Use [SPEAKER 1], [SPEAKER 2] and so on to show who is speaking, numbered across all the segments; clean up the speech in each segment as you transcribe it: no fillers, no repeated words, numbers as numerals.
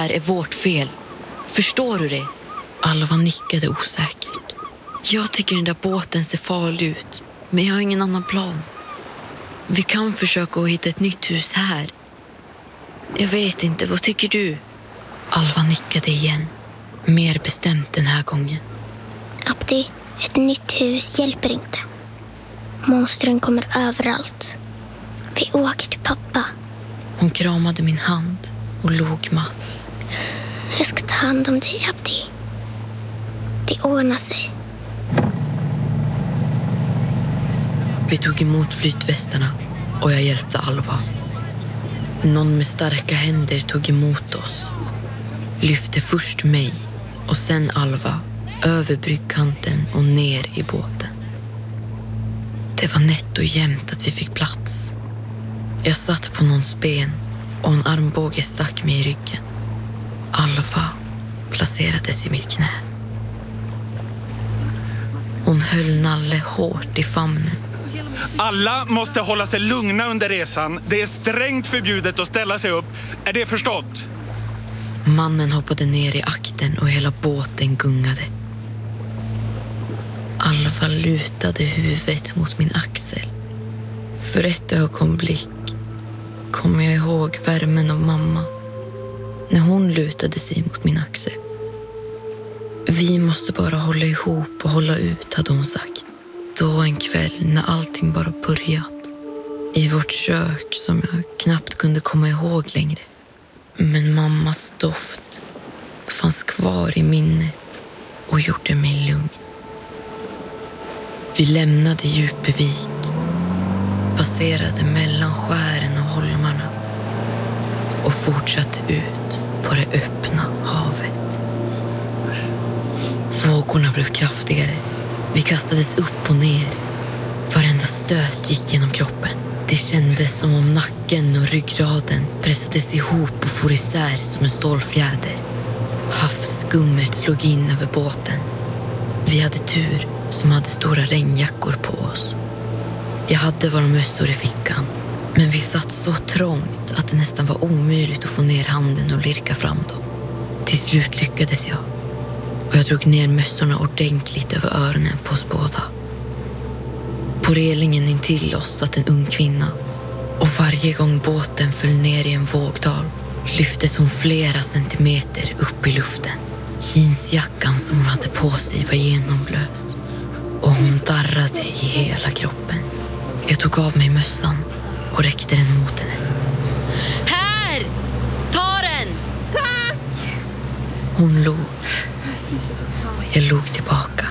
[SPEAKER 1] här är vårt fel. Förstår du det?
[SPEAKER 2] Alva nickade osäkert.
[SPEAKER 1] Jag tycker den där båten ser farlig ut, men jag har ingen annan plan. Vi kan försöka att hitta ett nytt hus här. Jag vet inte, vad tycker du?
[SPEAKER 2] Alva nickade igen, mer bestämt den här gången.
[SPEAKER 3] Abdi, ett nytt hus hjälper inte. Monstren kommer överallt. Vi åker till pappa.
[SPEAKER 2] Hon kramade min hand och log matt.
[SPEAKER 3] Jag ska ta hand om dig, Abdi. Det ordnar sig.
[SPEAKER 2] Vi tog emot flytvästarna och jag hjälpte Alva. Någon med starka händer tog emot oss. Lyfte först mig och sen Alva över bryggkanten och ner i båten. Det var nätt och jämnt att vi fick plats. Jag satt på någons ben och en armbåge stack mig i ryggen. Alva placerades i mitt knä. Hon höll Nalle hårt i famnen.
[SPEAKER 4] Alla måste hålla sig lugna under resan. Det är strängt förbjudet att ställa sig upp. Är det förstått?
[SPEAKER 2] Mannen hoppade ner i akten och hela båten gungade. Alva lutade huvudet mot min axel. För ett ögonblick kom jag ihåg värmen av mamma när hon lutade sig mot min axel. Vi måste bara hålla ihop och hålla ut, hade hon sagt. Då en kväll när allting bara börjat. I vårt kök som jag knappt kunde komma ihåg längre. Men mammas doft fanns kvar i minnet och gjorde mig lugn. Vi lämnade Djupevik, passerade mellan skären och holmarna och fortsatte ut på det öppna havet. Vågorna blev kraftigare. Vi kastades upp och ner. Varenda stöt gick genom kroppen. Det kändes som om nacken och ryggraden pressades ihop och for isär som en stålfjäder. Havsskummet slog in över båten. Vi hade tur som hade stora regnjackor på oss. Jag hade våra mössor i fickan, men vi satt så trångt att det nästan var omöjligt att få ner handen och lirka fram dem. Till slut lyckades jag, och jag drog ner mössorna ordentligt över öronen på oss båda. På relingen intill oss satt en ung kvinna, och varje gång båten föll ner i en vågdal lyftes hon flera centimeter upp i luften. Jeansjackan som hon hade på sig var genomblöt och hon darrade i hela kroppen. Jag tog av mig mössan och räckte den mot henne.
[SPEAKER 1] Här! Ta den!
[SPEAKER 2] Tack! Hon log. Jag log tillbaka.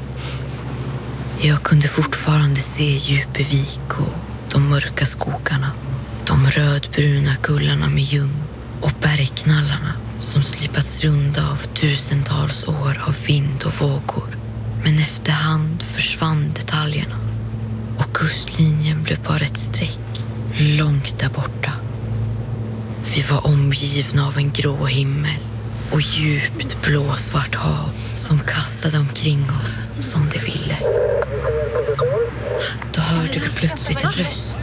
[SPEAKER 2] Jag kunde fortfarande se Djupevik och de mörka skogarna. De rödbruna kullarna med ljung och bergknallarna som slipats runda av tusentals år av vind och vågor. Men efterhand försvann detaljerna och kustlinjen blev bara ett streck långt där borta. Vi var omgivna av en grå himmel och djupt blåsvart hav som kastade omkring oss som det ville. Då hörde vi plötsligt en röst.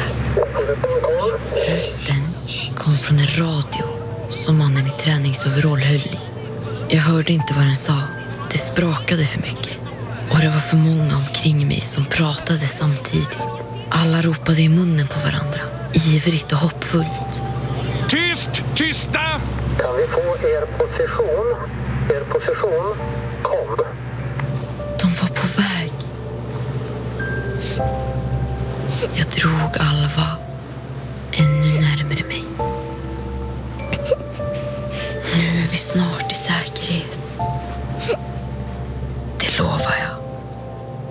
[SPEAKER 2] Rösten kom från en radio som mannen i träningsoverall höll i. Jag hörde inte vad den sa. Det sprakade för mycket. Och det var för många omkring mig som pratade samtidigt. Alla ropade i munnen på varandra, ivrigt och hoppfullt.
[SPEAKER 4] Tyst! Tysta!
[SPEAKER 5] Kan vi få er position? Er position, kom.
[SPEAKER 2] De var på väg. Jag drog Alva ännu närmare mig. Nu är vi snart i säkerhet. Det lovar